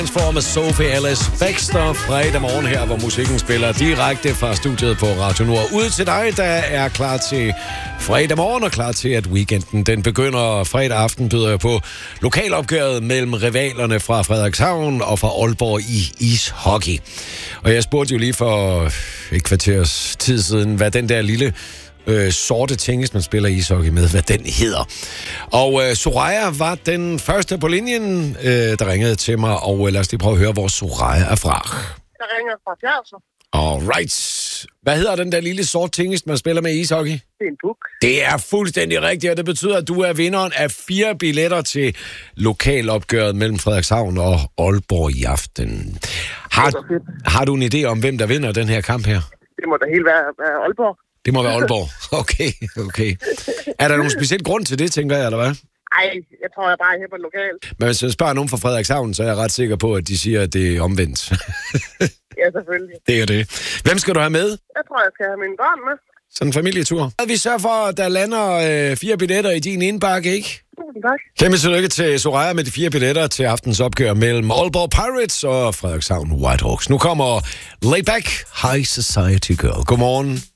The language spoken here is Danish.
For med Sophie Ellis Bextor fredag morgen her, hvor musikken spiller direkte fra studiet på Radio Nord. Ud til dig, der er klar til fredag morgen og klar til, at weekenden den begynder. Fredag aften byder jeg på lokalopgøret mellem rivalerne fra Frederikshavn og fra Aalborg i ishockey. Og jeg spurgte jo lige for et kvarters tid siden, hvad den der lille sorte tingest, man spiller ishockey med, hvad den hedder. Og Soraya var den første på linjen, der ringede til mig, og lad os lige prøve at høre, hvor Soraya er fra. Der ringer fra Fjersen. Alright. Hvad hedder den der lille sort tingest, man spiller med ishockey? Det er en puk. Det er fuldstændig rigtigt, og det betyder, at du er vinderen af 4 billetter til lokalopgøret mellem Frederikshavn og Aalborg i aften. Har du en idé om, hvem der vinder den her kamp her? Det må da helt være Aalborg. Det må være Aalborg. Okay. Er der nogen speciel grund til det, tænker jeg, eller hvad? Nej, jeg tror, jeg bare er her på lokalt. Men hvis jeg spørger nogen fra Frederikshavn, så er jeg ret sikker på, at de siger, at det er omvendt. Ja, selvfølgelig. Det er det. Hvem skal du have med? Jeg tror, jeg skal have mine børn med. Sådan en familietur. Vi sørger for, at der lander 4 billetter i din indbakke, ikke? Tusind tak. Kæmpe tillykke til Soraya med de 4 billetter til aftens opgør mellem Aalborg Pirates og Frederikshavn Whitehawks. Nu kommer Layback High Society Girl. Godmorgen.